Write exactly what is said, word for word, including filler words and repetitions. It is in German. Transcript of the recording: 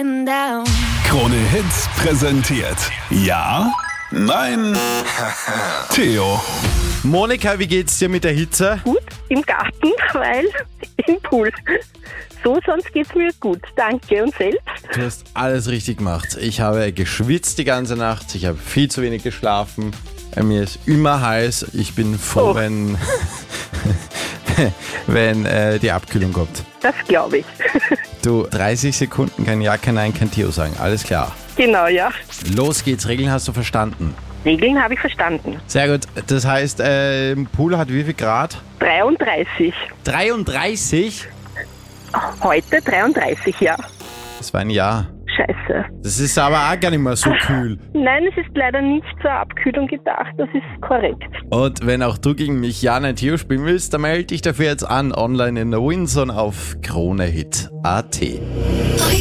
Krone Hits präsentiert. Ja? Nein? Theo. Monika, wie geht's dir mit der Hitze? Gut, im Garten, weil im Pool. So, sonst geht's mir gut. Danke. Und selbst? Du hast alles richtig gemacht. Ich habe geschwitzt die ganze Nacht, ich habe viel zu wenig geschlafen. Äh, Mir ist immer heiß. Ich bin froh, Oh. wenn, wenn äh, die Abkühlung kommt. Das glaube ich. Du, dreißig Sekunden kein Ja, kein Nein, kein Theo sagen. Alles klar. Genau, ja. Los geht's. Regeln hast du verstanden. Regeln habe ich verstanden. Sehr gut. Das heißt, äh, im Pool hat wie viel Grad? dreiunddreißig. dreiunddreißig? Heute dreiunddreißig, ja. Das war ein Ja. Scheiße. Das ist aber auch gar nicht mehr so kühl. Nein, es ist leider nicht zur Abkühlung gedacht. Das ist korrekt. Und wenn auch du gegen mich Ja, Nein, Theo spielen willst, dann melde dich dafür jetzt an, online in der Winzone auf kronehit punkt at.